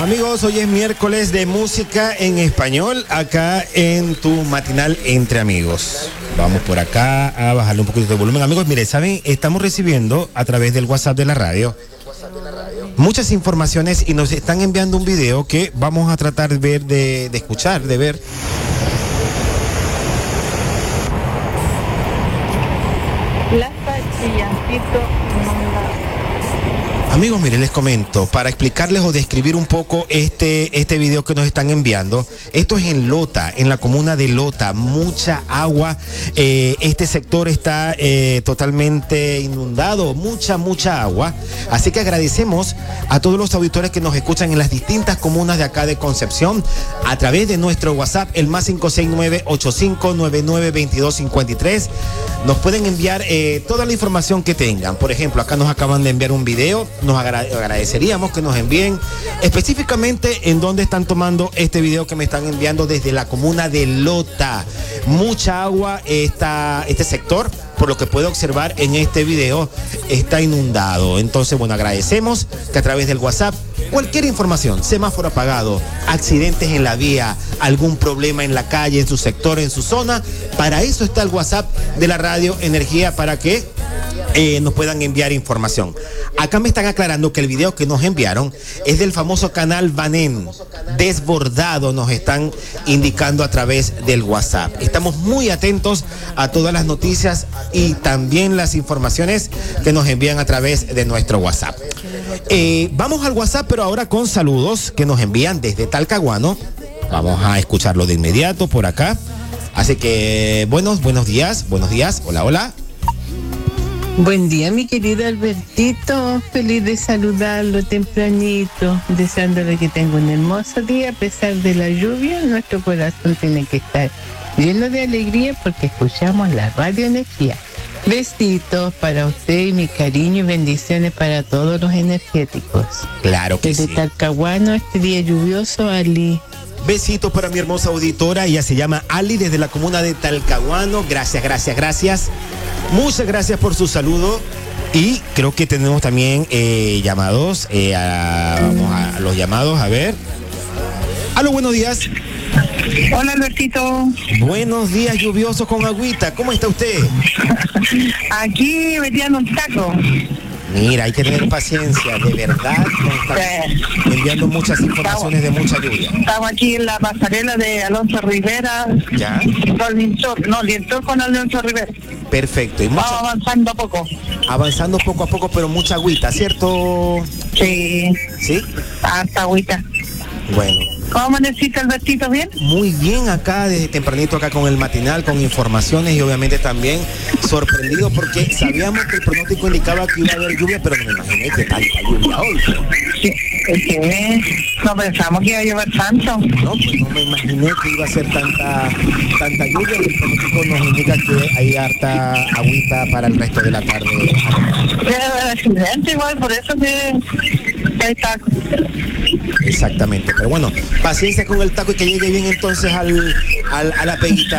Amigos, hoy es miércoles de música en español, acá en tu matinal Entre Amigos. Vamos por acá a bajarle un poquito de volumen. Amigos, mire, ¿saben? Estamos recibiendo a través del WhatsApp de la radio muchas informaciones y nos están enviando un video que vamos a tratar de ver, de escuchar, de ver. Plaza Chillancito. Amigos, miren, les comento, para explicarles o describir un poco este video que nos están enviando. Esto es en Lota, en la comuna de Lota, mucha agua. Este sector está totalmente inundado, mucha agua. Así que agradecemos a todos los auditores que nos escuchan en las distintas comunas de acá de Concepción, a través de nuestro WhatsApp, el más 569-8599-2253. Nos pueden enviar toda la información que tengan. Por ejemplo, acá nos acaban de enviar un video. Nos agradeceríamos que nos envíen específicamente en dónde están tomando este video que me están enviando desde la comuna de Lota. Mucha agua, este sector, por lo que puedo observar en este video, está inundado. Entonces, bueno, agradecemos que a través del WhatsApp, cualquier información, semáforo apagado, accidentes en la vía, algún problema en la calle, en su sector, en su zona, para eso está el WhatsApp de la Radio Energía, para que nos puedan enviar información. Acá me están aclarando que el video que nos enviaron es del famoso canal Banén, desbordado, nos están indicando a través del WhatsApp. Estamos muy atentos a todas las noticias y también las informaciones que nos envían a través de nuestro WhatsApp. Vamos al WhatsApp, pero ahora con saludos que nos envían desde Talcahuano. Vamos a escucharlo de inmediato por acá. Así que buenos días, hola. Buen día, mi querido Albertito. Feliz de saludarlo tempranito, deseándole que tenga un hermoso día. A pesar de la lluvia, nuestro corazón tiene que estar lleno de alegría porque escuchamos la Radio Energía. Besitos para usted y mi cariño y bendiciones para todos los energéticos. Claro que desde sí. Talcahuano, este día lluvioso, Ali. Besitos para mi hermosa auditora, ella se llama Ali desde la comuna de Talcahuano. Gracias. Muchas gracias por su saludo. Y creo que tenemos también llamados. Vamos a los llamados, a ver. Aló, buenos días. Hola, Albertito. Buenos días, lluvioso con agüita. ¿Cómo está usted? Aquí metiendo un taco. Mira, hay que tener paciencia, de verdad. Nos están enviando muchas informaciones de mucha lluvia. Estamos aquí en la pasarela de Alonso Rivera. ¿Ya? Lientor con Alonso Rivera. Perfecto. Y vamos avanzando a poco. Avanzando poco a poco, pero mucha agüita, ¿cierto? Sí. ¿Sí? Hasta agüita. Bueno. ¿Cómo amaneciste, Albertito? ¿Bien? Muy bien acá, desde tempranito acá con el matinal, con informaciones y obviamente también sorprendido porque sabíamos que el pronóstico indicaba que iba a haber lluvia, pero no me imaginé que tanta lluvia hoy. Sí, no pensamos que iba a llover tanto. No, pues no me imaginé que iba a ser tanta lluvia y el pronóstico nos indica que hay harta agüita para el resto de la tarde. Accidente igual, por eso que hay taco. Exactamente, pero bueno, paciencia con el taco y que llegue bien entonces a la peguita.